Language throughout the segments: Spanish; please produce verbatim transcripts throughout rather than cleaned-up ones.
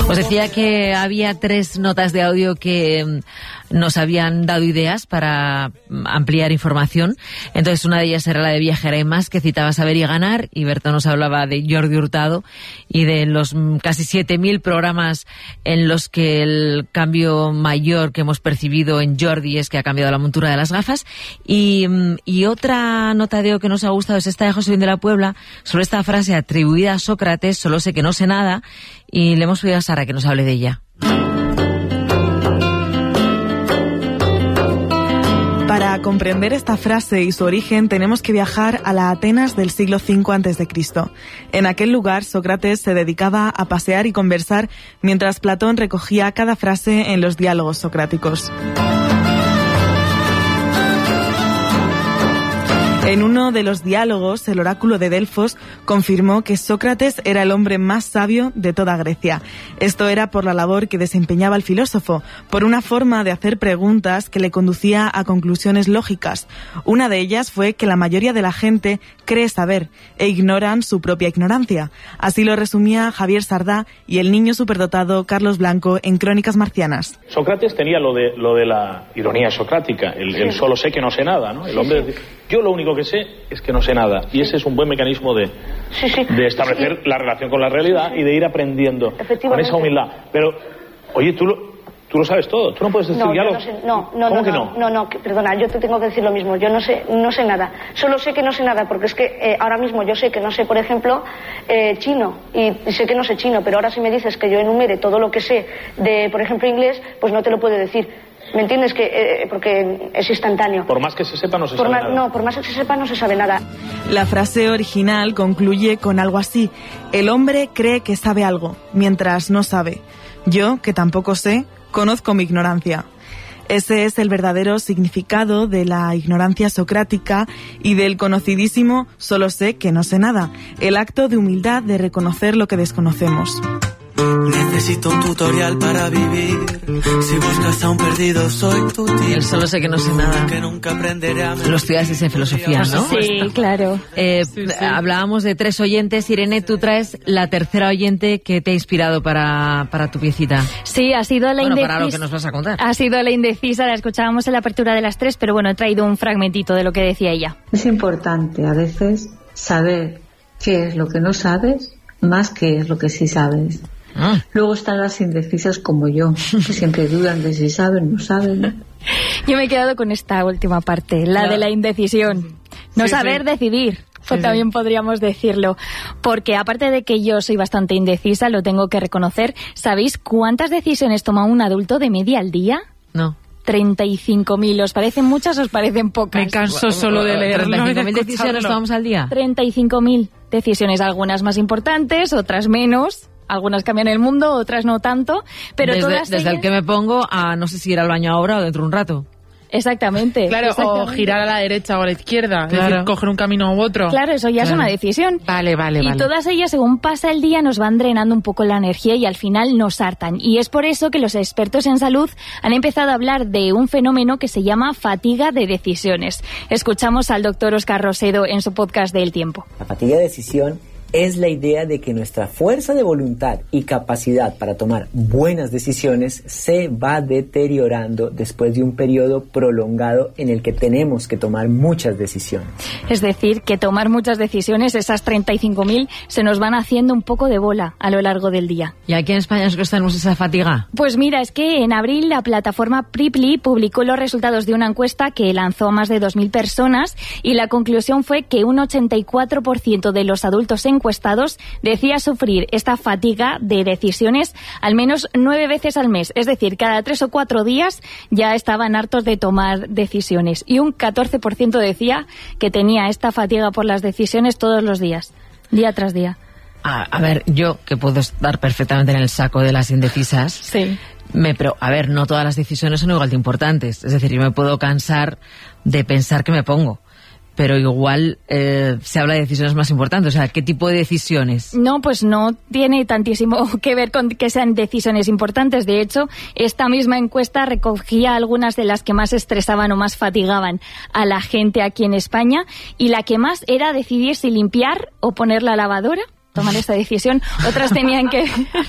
Os decía que había tres notas de audio que nos habían dado ideas para ampliar información. Entonces una de ellas era la de Viajera y Más, que citaba Saber y Ganar, y Berto nos hablaba de Jordi Hurtado y de los casi siete mil programas en los que el cambio mayor que hemos percibido en Jordi es que ha cambiado la montura de las gafas. Y, y otra nota de audio que nos ha gustado es esta de José Luis de la Puebla, sobre esta frase atribuida a Sócrates: solo sé que no sé nada, y le hemos pedido a Sara que nos hable de ella. Para comprender esta frase y su origen tenemos que viajar a la Atenas del siglo cinco antes de Cristo. En aquel lugar, Sócrates se dedicaba a pasear y conversar mientras Platón recogía cada frase en los diálogos socráticos. En uno de los diálogos, el oráculo de Delfos confirmó que Sócrates era el hombre más sabio de toda Grecia. Esto era por la labor que desempeñaba el filósofo, por una forma de hacer preguntas que le conducía a conclusiones lógicas. Una de ellas fue que la mayoría de la gente cree saber e ignoran su propia ignorancia. Así lo resumía Javier Sardá y el niño superdotado Carlos Blanco en Crónicas Marcianas. Sócrates tenía lo de, lo de la ironía socrática, el, el solo sé que no sé nada, ¿no? El hombre decía, yo lo único que sé es que no sé nada, y ese es un buen mecanismo de, sí, sí. de establecer sí. la relación con la realidad sí, sí. y de ir aprendiendo con esa humildad. Pero, oye, tú lo, tú lo sabes todo, tú no puedes decir no, ya yo lo... no, sé, no, no, ¿Cómo no, que no, no? no, no, que, perdona, yo te tengo que decir lo mismo, yo no sé, no sé nada, solo sé que no sé nada, porque es que eh, ahora mismo yo sé que no sé, por ejemplo, eh, chino, y sé que no sé chino, pero ahora si me dices que yo enumere todo lo que sé de, por ejemplo, inglés, pues no te lo puedo decir. ¿Me entiendes? Que eh, porque es instantáneo. Por más que se sepa no se por sabe ma- nada. No, por más que se sepa no se sabe nada. La frase original concluye con algo así: el hombre cree que sabe algo, mientras no sabe. Yo, que tampoco sé, conozco mi ignorancia. Ese es el verdadero significado de la ignorancia socrática y del conocidísimo solo sé que no sé nada, el acto de humildad de reconocer lo que desconocemos. Necesito un tutorial para vivir. Si buscas a un perdido, soy tu tío. El solo sé que no sé nada. Que nunca aprenderé a Lo estudias en filosofía, ¿no? Sí, claro. Eh, sí, sí. Hablábamos de tres oyentes. Irene, tú traes la tercera oyente que te ha inspirado para, para tu piecita. Sí, ha sido la bueno, indecisa. para lo que nos vas a contar. Ha sido la indecisa, la escuchábamos en la apertura de las tres, pero bueno, he traído un fragmentito de lo que decía ella. Es importante a veces saber qué es lo que no sabes, más qué es lo que sí sabes. Ah. Luego están las indecisas como yo, que siempre dudan de si saben o no saben. Yo me he quedado con esta última parte, la no. de la indecisión. No sí, saber sí. decidir, pues sí, también sí. podríamos decirlo. Porque aparte de que yo soy bastante indecisa, lo tengo que reconocer, ¿sabéis cuántas decisiones toma un adulto de media al día? No. treinta y cinco mil. ¿Os parecen muchas o os parecen pocas? Me canso solo de leerlo. ¿treinta y cinco mil decisiones tomamos al día? treinta y cinco mil decisiones, algunas más importantes, otras menos. Algunas cambian el mundo, otras no tanto, pero desde, todas Desde ellas... el que me pongo a no sé si ir al baño ahora o dentro de un rato. Exactamente. Claro, exactamente. o girar a la derecha o a la izquierda, Claro. es decir, coger un camino u otro. Claro, eso ya Claro. es una decisión. Vale, vale, y vale. todas ellas, según pasa el día, nos van drenando un poco la energía y al final nos hartan. Y es por eso que los expertos en salud han empezado a hablar de un fenómeno que se llama fatiga de decisiones. Escuchamos al doctor Óscar Rosedo en su podcast de El Tiempo. La fatiga de decisión es la idea de que nuestra fuerza de voluntad y capacidad para tomar buenas decisiones se va deteriorando después de un periodo prolongado en el que tenemos que tomar muchas decisiones. Es decir, que tomar muchas decisiones, esas treinta y cinco mil, se nos van haciendo un poco de bola a lo largo del día. ¿Y aquí en España es que tenemos esa fatiga? Pues mira, es que en abril la plataforma Priply publicó los resultados de una encuesta que lanzó a más de dos mil personas y la conclusión fue que un ochenta y cuatro por ciento de los adultos encuestados decía sufrir esta fatiga de decisiones al menos nueve veces al mes. Es decir, cada tres o cuatro días ya estaban hartos de tomar decisiones. Y un catorce por ciento decía que tenía esta fatiga por las decisiones todos los días, día tras día. A, a ver, yo que puedo estar perfectamente en el saco de las indecisas, sí. me, pero a ver, no todas las decisiones son igual de importantes. Es decir, yo me puedo cansar de pensar que me pongo. Pero igual eh, se habla de decisiones más importantes. O sea, ¿qué tipo de decisiones? No, pues no tiene tantísimo que ver con que sean decisiones importantes. De hecho, esta misma encuesta recogía algunas de las que más estresaban o más fatigaban a la gente aquí en España. Y la que más era decidir si limpiar o poner la lavadora. tomar esta decisión. Otras tenían que...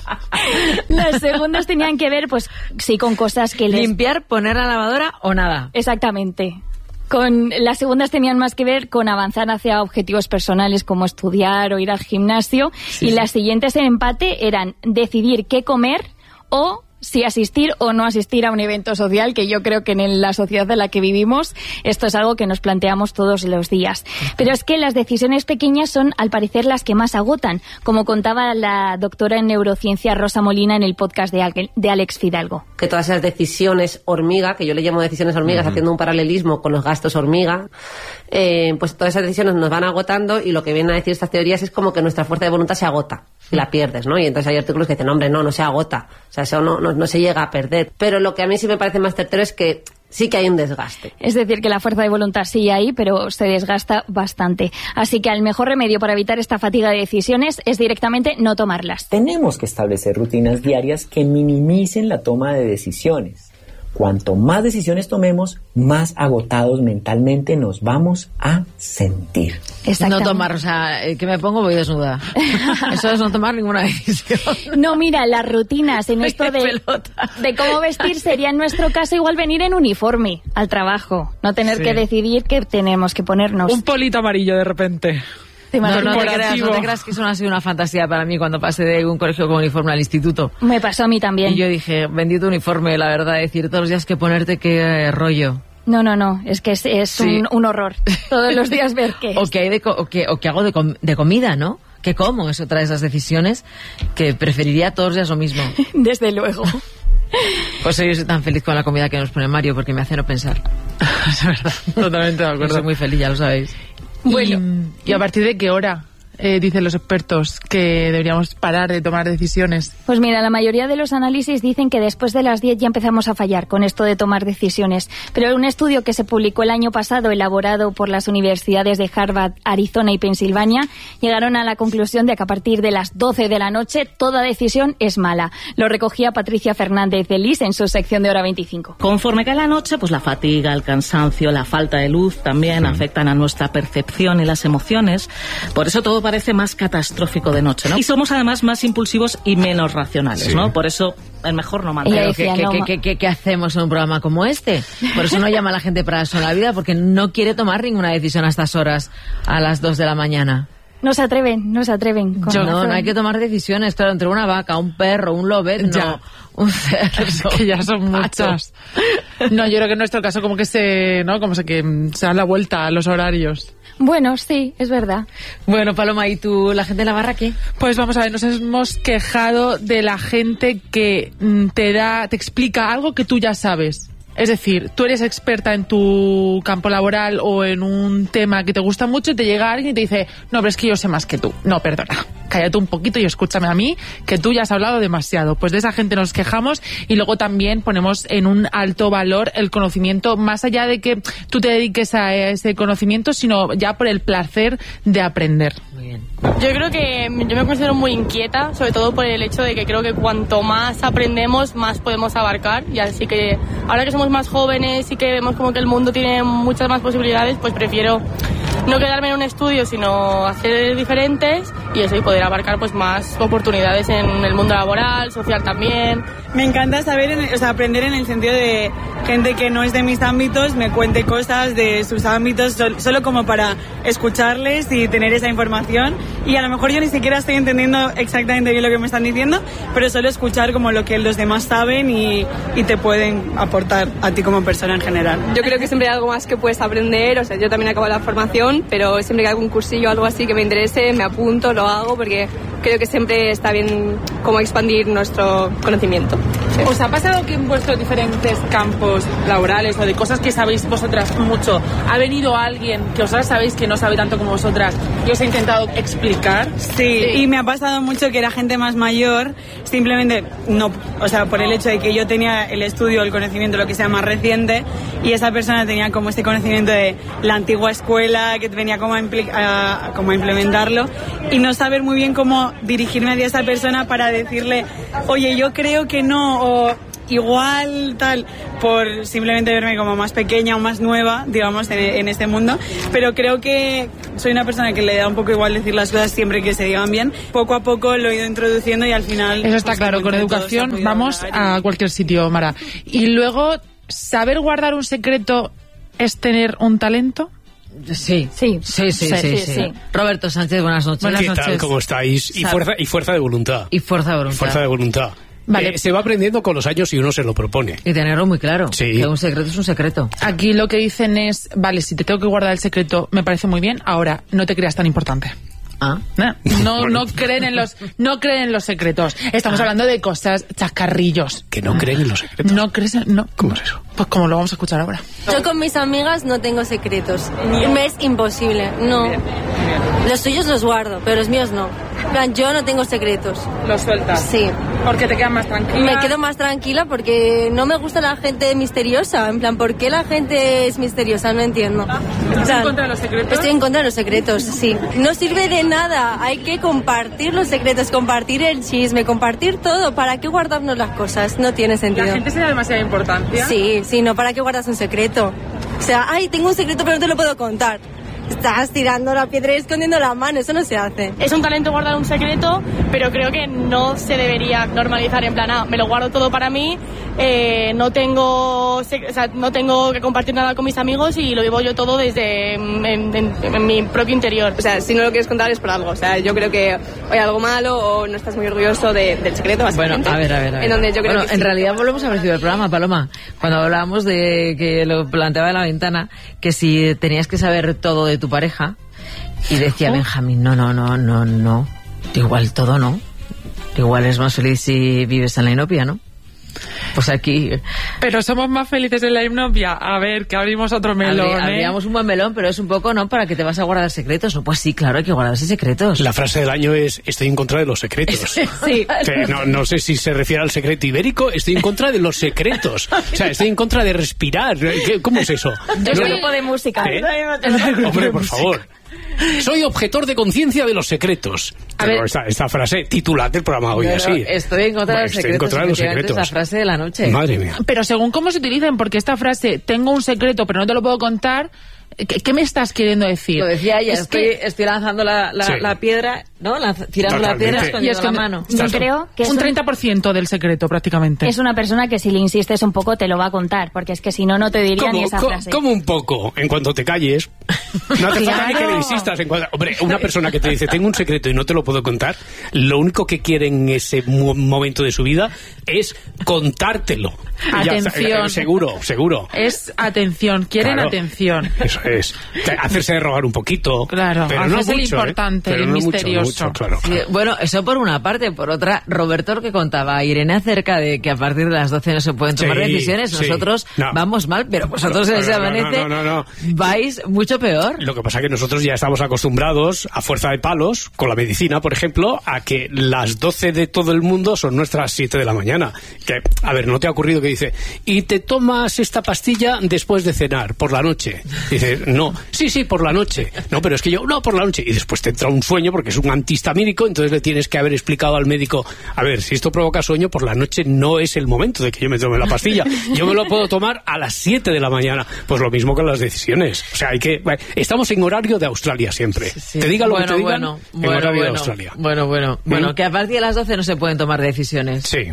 Las segundas tenían que ver, pues, sí, con cosas que les... Limpiar, poner la lavadora o nada. Exactamente. Con las segundas tenían más que ver con avanzar hacia objetivos personales como estudiar o ir al gimnasio. Sí, y sí. Las siguientes en empate eran decidir qué comer o si asistir o no asistir a un evento social, que yo creo que en la sociedad en la que vivimos esto es algo que nos planteamos todos los días. Pero es que las decisiones pequeñas son, al parecer, las que más agotan, como contaba la doctora en neurociencia Rosa Molina en el podcast de, de Alex Fidalgo. Que todas esas decisiones hormiga, que yo le llamo decisiones hormigas, uh-huh. haciendo un paralelismo con los gastos hormiga, eh, pues todas esas decisiones nos van agotando, y lo que vienen a decir estas teorías es como que nuestra fuerza de voluntad se agota y la pierdes, ¿no? Y entonces hay artículos que dicen, hombre, no, no se agota, o sea, eso no, no, no se llega a perder. Pero lo que a mí sí me parece más certero es que sí que hay un desgaste. Es decir, que la fuerza de voluntad sigue ahí, pero se desgasta bastante. Así que el mejor remedio para evitar esta fatiga de decisiones es directamente no tomarlas. Tenemos que establecer rutinas diarias que minimicen la toma de decisiones. Cuanto más decisiones tomemos, más agotados mentalmente nos vamos a sentir. No tomar, o sea, que me pongo voy desnuda. Eso es no tomar ninguna decisión. No, mira, las rutinas en esto de, de cómo vestir sería en nuestro caso igual venir en uniforme al trabajo. No tener sí. que decidir qué tenemos que ponernos. Un polito amarillo de repente. No, no te creas, no te creas que eso no ha sido una fantasía para mí cuando pasé de un colegio con uniforme al instituto. Me pasó a mí también. Y yo dije, bendito uniforme, la verdad, decir todos los días que ponerte qué eh, rollo. No, no, no, es que es, es sí. un, un horror. Todos los días ver qué es. O que, hay de, o que, o que hago de, com, de comida, ¿no? ¿Qué como? Es otra de esas decisiones que preferiría todos los días lo mismo. Desde luego. Pues yo soy tan feliz con la comida que nos pone Mario porque me hace no pensar. Es verdad, totalmente de acuerdo. Yo soy muy feliz, ya lo sabéis. Bueno, ¿y, ¿y a partir de qué hora eh, dicen los expertos que deberíamos parar de tomar decisiones? Pues mira, la mayoría de los análisis dicen que después de las diez ya empezamos a fallar con esto de tomar decisiones. Pero un estudio que se publicó el año pasado, elaborado por las universidades de Harvard, Arizona y Pensilvania, llegaron a la conclusión de que a partir de las doce de la noche toda decisión es mala. Lo recogía Patricia Fernández de Lis en su sección de Hora veinticinco. Conforme cae la noche, pues la fatiga, el cansancio, la falta de luz también afectan a nuestra percepción y las emociones. Por eso todo parece más catastrófico de noche, ¿no? Y somos además más impulsivos y menos racionales, sí. ¿no? Por eso es mejor no mantener. ¿Qué, qué, qué, qué, qué, ¿Qué hacemos en un programa como este? Por eso no llama a la gente para eso en la vida, porque no quiere tomar ninguna decisión a estas horas, a las dos de la mañana. No se atreven, no se atreven. Yo, no, no hay que tomar decisiones, claro, entre una vaca, un perro, un lobet, no, ya. un cerdo. Que ya son muchas. No, yo creo que en nuestro caso como que se, ¿no? Como se que se da la vuelta a los horarios. Bueno, sí, es verdad. Bueno, Paloma, ¿y tú, la gente de la barra qué? Pues vamos a ver, nos hemos quejado de la gente que te da, te explica algo que tú ya sabes. Es decir, tú eres experta en tu campo laboral o en un tema que te gusta mucho y te llega alguien y te dice, no, pero es que yo sé más que tú. No, perdona, cállate un poquito y escúchame a mí, que tú ya has hablado demasiado. Pues de esa gente nos quejamos y luego también ponemos en un alto valor el conocimiento, más allá de que tú te dediques a ese conocimiento, sino ya por el placer de aprender. Muy bien. Yo creo que yo me considero muy inquieta, sobre todo por el hecho de que creo que cuanto más aprendemos, más podemos abarcar. Y así que ahora que somos más jóvenes y que vemos como que el mundo tiene muchas más posibilidades, pues prefiero no quedarme en un estudio, sino hacer diferentes y eso, y poder abarcar pues más oportunidades en el mundo laboral, social también. Me encanta saber, o sea, aprender en el sentido de gente que no es de mis ámbitos me cuente cosas de sus ámbitos solo como para escucharles y tener esa información, y a lo mejor yo ni siquiera estoy entendiendo exactamente bien lo que me están diciendo, pero solo escuchar como lo que los demás saben y, y te pueden aportar a ti como persona en general. Yo creo que siempre hay algo más que puedes aprender, o sea, yo también acabo la formación, pero siempre que hay algún cursillo o algo así que me interese, me apunto, lo hago, porque creo que siempre está bien como expandir nuestro conocimiento. Sí. ¿Os ha pasado que en vuestros diferentes campos laborales o de cosas que sabéis vosotras mucho, ha venido alguien que vosotras sabéis que no sabe tanto como vosotras y os ha intentado explicar? Sí, sí, y me ha pasado mucho que era gente más mayor, simplemente no, o sea, por el hecho de que yo tenía el estudio, el conocimiento, lo que sea más reciente, y esa persona tenía como este conocimiento de la antigua escuela, que venía como a, impli- a, como a implementarlo, y no saber muy bien cómo dirigirme hacia esa persona para decirle, oye, yo creo que no, o igual tal, por simplemente verme como más pequeña o más nueva, digamos, en, en este mundo, pero creo que soy una persona que le da un poco igual decir las cosas siempre que se digan bien. Poco a poco lo he ido introduciendo y al final... Eso está pues, claro, con educación vamos a cualquier sitio, Mara. Y luego, ¿saber guardar un secreto es tener un talento? Sí, sí, sí, sí, sí, sí, sí. sí. Roberto Sánchez, buenas noches. Buenas noches. ¿Qué tal? ¿Cómo estáis? Y fuerza, y fuerza de voluntad. Y fuerza de voluntad. Fuerza de voluntad. Vale. Eh, se va aprendiendo con los años y uno se lo propone. Y tenerlo muy claro. Sí. Que un secreto es un secreto. Aquí lo que dicen es, vale, si te tengo que guardar el secreto, me parece muy bien, ahora no te creas tan importante. Ah. No, no, no creen en los, no creen en los secretos. Estamos ah. hablando de cosas, chascarrillos. Que no creen en los secretos. No crees, en, no. ¿Cómo es eso? Pues como lo vamos a escuchar ahora. Yo con mis amigas no tengo secretos. Me es imposible, no. Bien, bien. Los tuyos los guardo, pero los míos no. En plan, yo no tengo secretos. ¿Los sueltas? Sí. ¿Porque te quedas más tranquila? Me quedo más tranquila porque no me gusta la gente misteriosa. En plan, ¿por qué la gente es misteriosa? No entiendo. ¿Estás en contra de los secretos? Estoy en contra de los secretos, sí. No sirve de nada. Hay que compartir los secretos, compartir el chisme, compartir todo. ¿Para qué guardarnos las cosas? No tiene sentido. ¿La gente se da demasiada importancia? Sí, sí, no, ¿para qué guardas un secreto? O sea, ay, tengo un secreto pero no te lo puedo contar. Estás tirando la piedra y escondiendo la mano, eso no se hace. Es un talento guardar un secreto, pero creo que no se debería normalizar en plan, ah, me lo guardo todo para mí, eh, no tengo o sea, no tengo que compartir nada con mis amigos y lo vivo yo todo desde en, en, en mi propio interior. O sea, si no lo quieres contar es por algo, o sea, yo creo que hay algo malo o no estás muy orgulloso de, del secreto, básicamente. Bueno, a ver, a ver, a ver. En donde yo creo bueno, que en sí. realidad volvemos al principio del programa, Paloma, cuando hablábamos de que lo planteaba en la ventana, que si tenías que saber todo de tu pareja, y decía oh. Benjamín, no, no, no, no, no, igual todo no, igual es más feliz si vives en la inopia, ¿no? Pues aquí... Pero somos más felices en la inopia. A ver, que abrimos otro melón, Abri, ¿eh? Abríamos un buen melón, pero es un poco, ¿no? ¿Para que te vas a guardar secretos? No, pues sí, claro, hay que guardarse secretos. La frase del año es, estoy en contra de los secretos. Sí. Que no, no sé si se refiere al secreto ibérico, estoy en contra de los secretos. O sea, estoy en contra de respirar. ¿Cómo es eso? Yo soy un grupo de música. ¿Eh? Hombre, por favor. Soy objetor de conciencia de los secretos. Pero esta, esta frase titular del programa hoy, pero así. Estoy en contra, bueno, de, los estoy en contra de los secretos. Es la frase de la noche. Madre mía. Pero según cómo se utilicen, porque esta frase, tengo un secreto pero no te lo puedo contar, ¿qué, qué me estás queriendo decir? Lo decía ella, es estoy, que... estoy lanzando la, la, sí. la piedra, ¿no? Lanz, tirando Totalmente. la piedra, escondiendo es que la mano. Yo creo que es un treinta por ciento del secreto, prácticamente. Es una persona que si le insistes un poco te lo va a contar, porque es que si no, no te diría ni esa frase. ¿Cómo un poco? En cuanto te calles. No hace falta ni que le insistas. En cuanto... Hombre, una persona que te dice, tengo un secreto y no te lo puedo contar, lo único que quiere en ese momento de su vida es contártelo. Atención. Ya, seguro, seguro. Es atención, quieren claro, atención. Eso es. Hacerse de rogar un poquito. Claro, pero no hacerse mucho, el importante, ¿eh? el no misterioso. Mucho, mucho, claro, claro. Sí, bueno, eso por una parte. Por otra, Roberto, lo que contaba Irene acerca de que a partir de las doce no se pueden tomar sí, decisiones. Sí. Nosotros no. vamos mal, pero vosotros en ese amanece no, no, no, no. vais mucho peor. Lo que pasa es que nosotros ya estamos acostumbrados, a fuerza de palos, con la medicina, por ejemplo, a que las doce de todo el mundo son nuestras siete de la mañana. Que, a ver, ¿no te ha ocurrido que dice, y te tomas esta pastilla después de cenar, por la noche? Dices, no, sí, sí, por la noche. No, pero es que yo, no, por la noche. Y después te entra un sueño porque es un antihistamínico, entonces le tienes que haber explicado al médico, a ver, si esto provoca sueño, por la noche no es el momento de que yo me tome la pastilla. Yo me lo puedo tomar a las siete de la mañana. Pues lo mismo con las decisiones. O sea, hay que... Estamos en horario de Australia siempre. Sí. Te diga lo bueno, que te digan, bueno, en bueno, horario bueno, de Australia. Bueno, bueno, ¿Mm? bueno, que a partir de las doce no se pueden tomar decisiones. Sí.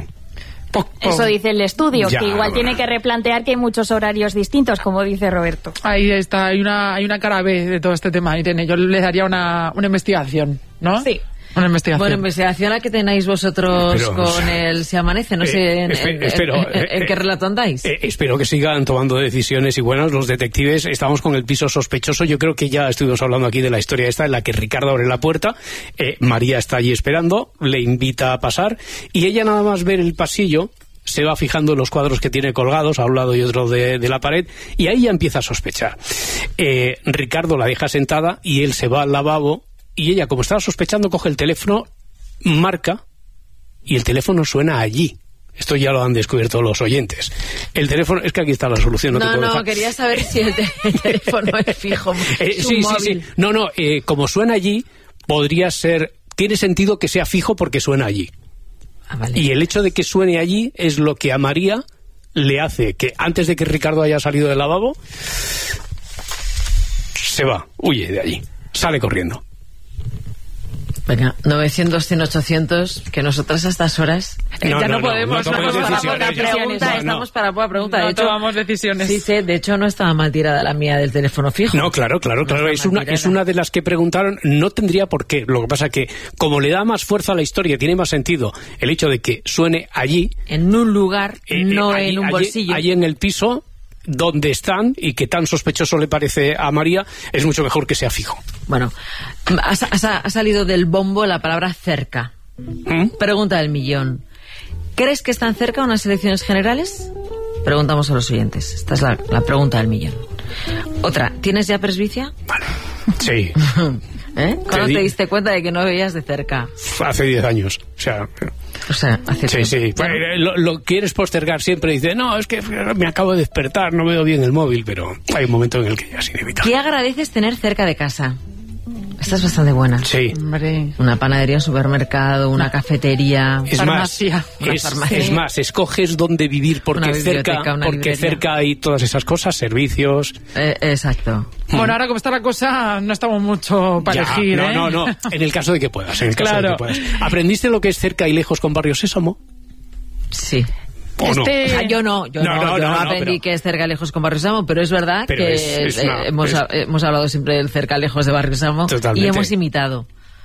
Eso dice el estudio, ya, que igual bueno. tiene que replantear que hay muchos horarios distintos, como dice Roberto. Ahí está, hay una, hay una cara B de todo este tema, Irene. Yo le daría una, una investigación, ¿no? Sí. Una investigación. Bueno, investigación la que tenéis vosotros pero, con el Se Amanece, no eh, sé en, espe- en, espero, en, en, en eh, qué relato andáis. Eh, espero que sigan tomando decisiones y buenas los detectives. Estamos con el piso sospechoso. Yo creo que ya estuvimos hablando aquí de la historia esta en la que Ricardo abre la puerta, eh, María está allí esperando, le invita a pasar y ella nada más ver el pasillo se va fijando en los cuadros que tiene colgados a un lado y otro de, de la pared y ahí ya empieza a sospechar. Eh, Ricardo la deja sentada y él se va al lavabo. Y ella, como estaba sospechando, coge el teléfono, marca, y el teléfono suena allí. Esto ya lo han descubierto los oyentes. El teléfono, es que aquí está la solución. No, no, te puedo no dejar. Quería saber si el, te- el teléfono es fijo. Eh, es sí, un sí, móvil. sí. No, no, eh, como suena allí, podría ser... Tiene sentido que sea fijo porque suena allí. Ah, vale. Y el hecho de que suene allí es lo que a María le hace que antes de que Ricardo haya salido del lavabo, se va, huye de allí, sale corriendo. Venga, novecientos, cien, ochocientos, que nosotras a estas horas eh, no, ya no, no podemos, no, no, estamos para decisiones, poca ya. pregunta, No, no. estamos para poca pregunta. No de hecho, tomamos decisiones. Sí, sí, de hecho no estaba mal tirada la mía del teléfono fijo. No, claro, claro, No claro. Es está una, mal es tirada. una de las que preguntaron, no tendría por qué. Lo que pasa que, como le da más fuerza a la historia, tiene más sentido el hecho de que suene allí. En un lugar, eh, no eh, allí, en un allí- bolsillo. Allí en el piso donde están y que tan sospechoso le parece a María, es mucho mejor que sea fijo. Bueno, ha, ha- ha salido del bombo la palabra cerca. ¿Mm? Pregunta del millón. ¿Crees que están cerca unas elecciones generales? Preguntamos a los oyentes. Esta es la, la pregunta del millón. Otra, ¿tienes ya presbicia? Sí, ¿Eh? ¿Cuándo Te di- te diste cuenta de que no veías de cerca? hace diez años. O sea, O sea, hace sí, sí. Pues, eh, lo, lo quieres postergar siempre. Dice, no, es que me acabo de despertar, no veo bien el móvil, pero hay un momento en el que ya es inevitable. ¿Qué agradeces tener cerca de casa? Esta es bastante buena. Sí. Hombre. Una panadería, un supermercado, una cafetería, Es Farmacia. más, Una es, farmacia. es más, escoges dónde vivir porque Una biblioteca, cerca, una porque librería. cerca hay todas esas cosas, servicios. Eh, exacto. Bueno, ahora como está la cosa, no estamos mucho para Ya, elegir, no, ¿eh? no, no. En el caso de que puedas, en el caso Claro. de que puedas. ¿Aprendiste lo que es cerca y lejos con Barrio Sésamo? Sí. ¿O no? Este- O sea, yo no, yo No, no, no, yo no, no no, aprendí pero- que es cerca lejos con Barrio Sésamo, pero es verdad Pero que es- es eh, una- hemos, es- hemos hablado siempre del cerca lejos de Barrio Sésamo Totalmente. y hemos imitado.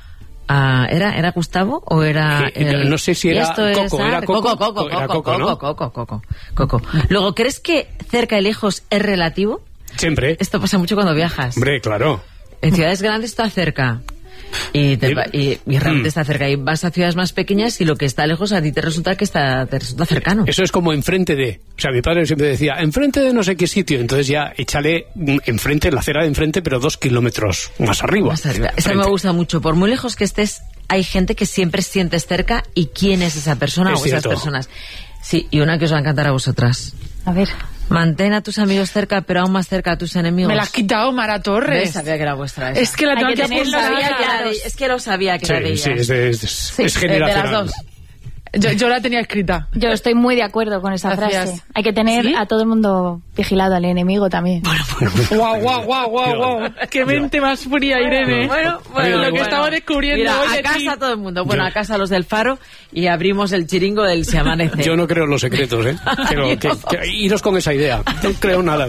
Ah, ¿era, ¿Era Gustavo o era...? Sí, el- no sé si y era esto es Coco, era arte? Coco, Coco, Coco, era Coco, Coco, ¿no? Coco, Coco, Coco. Luego, ¿crees que cerca y lejos es relativo? Siempre. Esto pasa mucho cuando viajas. Hombre, claro. En ciudades grandes está cerca. Y, te va- y, y realmente Mm. está cerca. Y vas a ciudades más pequeñas y lo que está lejos a ti te resulta que está, te resulta cercano. Eso es como enfrente de... O sea, mi padre siempre decía, enfrente de no sé qué sitio. Entonces ya échale mm, enfrente, en la acera de enfrente, pero dos kilómetros más arriba. Más arriba. Esa Frente. me gusta mucho. Por muy lejos que estés, hay gente que siempre sientes cerca. ¿Y quién es esa persona Es o esas cierto. personas? Sí, y una que os va a encantar a vosotras. A ver. Mantén a tus amigos cerca, pero aún más cerca a tus enemigos. Me la has quitado, Mara Torres. ¿Ves? Sabía que era vuestra esa. Es que la Hay tengo que que tenerlo apuntar. Sabía que era de- es que lo sabía que era de Sí, ellas. sí, es, de- es, Sí, es de- de las generacional. dos. Yo, yo la tenía escrita. Yo estoy muy de acuerdo con esa Gracias. frase. Hay que tener ¿Sí? a todo el mundo vigilado, al enemigo también. Guau, guau, guau, guau, guau. Qué mente más fría, Irene. Bueno, bueno, lo que bueno. estamos descubriendo Mira, hoy a de ti. casa todo el mundo. Bueno, Yo- a casa los del Faro y abrimos el chiringo del Se Amanece. Yo no creo en los secretos, ¿eh? Pero que, que- iros con esa idea. No creo nada.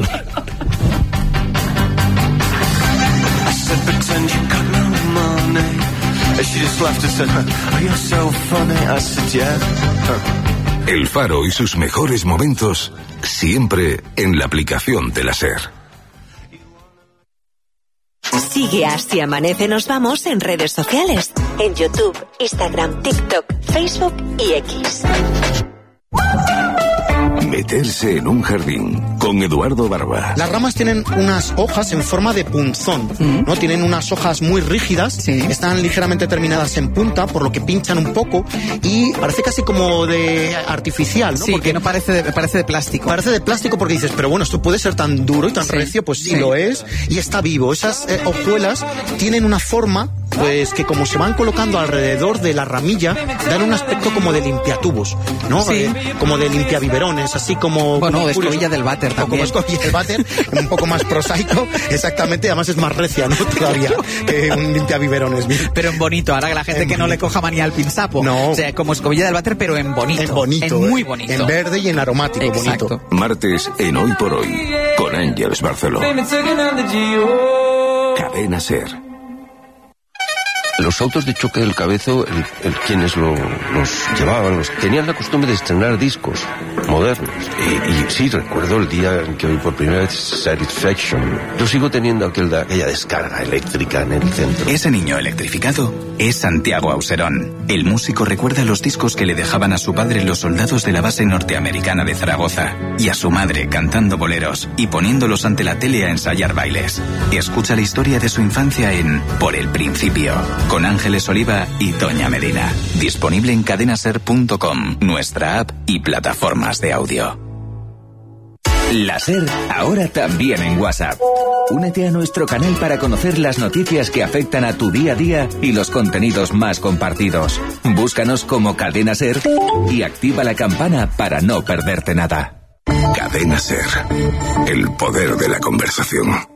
Pretend you got no money. And she just laughed and said, oh, you're so funny. I said, yeah. El Faro y sus mejores momentos siempre en la aplicación de la SER. Sigue a Si Amanece Nos Vamos en redes sociales. En YouTube, Instagram, TikTok, Facebook y X. Meterse en un jardín con Eduardo Barba. Las ramas tienen unas hojas en forma de punzón, ¿no? Tienen unas hojas muy rígidas, están ligeramente terminadas en punta, por lo que pinchan un poco y parece casi como de artificial, ¿no? Sí, porque que no parece de, parece de plástico. Parece de plástico porque dices, pero bueno, esto puede ser tan duro y tan Sí, recio, pues sí, sí. lo es, y está vivo. Esas eh, hojuelas tienen una forma, pues que como se van colocando alrededor de la ramilla, dan un aspecto como de limpiatubos, ¿no? Sí. Eh, como de limpiabiberones, así como... Bueno, como de curioso. escobilla del váter O como también. escobilla del váter, un poco más prosaico, exactamente, además es más recia, ¿no? Todavía, que un limpiabiberones. Pero en bonito, ahora que la gente En que no le coja manía al pinzapo. No. O sea, como escobilla del váter, pero en bonito. En bonito. En muy eh, bonito. En verde y en aromático, Exacto. bonito. Martes en Hoy por Hoy con Ángeles Barceló. Cadena SER. Los autos de choque del Cabezo, el, el, quienes lo, los llevaban, los, tenían la costumbre de estrenar discos modernos. Y, y sí, recuerdo el día en que oí por primera vez Satisfaction. Yo sigo teniendo aquel, aquella descarga eléctrica en el centro. Ese niño electrificado es Santiago Auserón. El músico recuerda los discos que le dejaban a su padre los soldados de la base norteamericana de Zaragoza y a su madre cantando boleros y poniéndolos ante la tele a ensayar bailes. Escucha la historia de su infancia en Por el Principio, con Ángeles Oliva y Toña Medina. Disponible en cadenaser punto com, nuestra app y plataformas de audio. La SER, ahora también en WhatsApp. Únete a nuestro canal para conocer las noticias que afectan a tu día a día y los contenidos más compartidos. Búscanos como Cadena Ser y activa la campana para no perderte nada. Cadena Ser. El poder de la conversación.